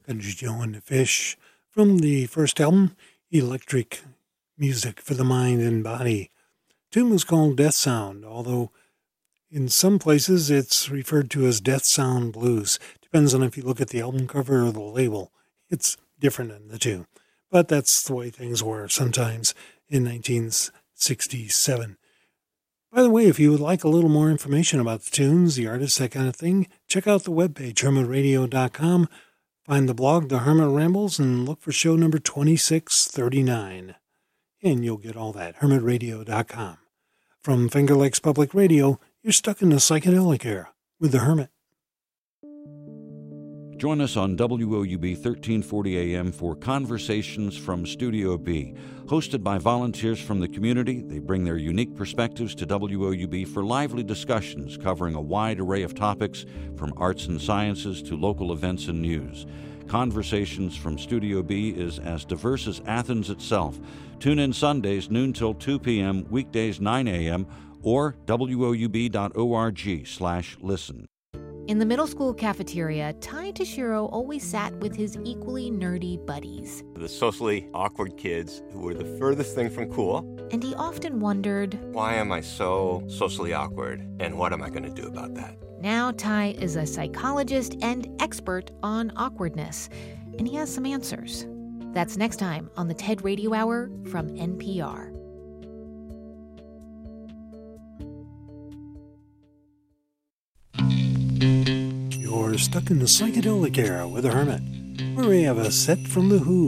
Benji Joe and the Fish from the first album, Electric Music for the Mind and Body. The tune was called Death Sound, although in some places it's referred to as Death Sound Blues. Depends on if you look at the album cover or the label. It's different in the two. But that's the way things were sometimes in 1967. By the way, if you would like a little more information about the tunes, the artists, that kind of thing, check out the webpage, hermitradio.com. Find the blog, The Hermit Rambles, and look for show number 2639. And you'll get all that, hermitradio.com. From Finger Lakes Public Radio, you're stuck in the psychedelic era with The Hermit. Join us on WOUB 1340 AM for Conversations from Studio B. Hosted by volunteers from the community, they bring their unique perspectives to WOUB for lively discussions covering a wide array of topics from arts and sciences to local events and news. Conversations from Studio B is as diverse as Athens itself. Tune in Sundays, noon till 2 p.m., weekdays 9 a.m., or woub.org/listen. In the middle school cafeteria, Ty Tashiro always sat with his equally nerdy buddies. The socially awkward kids who were the furthest thing from cool. And he often wondered, why am I so socially awkward, and what am I going to do about that? Now Ty is a psychologist and expert on awkwardness, and he has some answers. That's next time on the TED Radio Hour from NPR. You're stuck in the psychedelic era with The Hermit, where we have a set from The Who.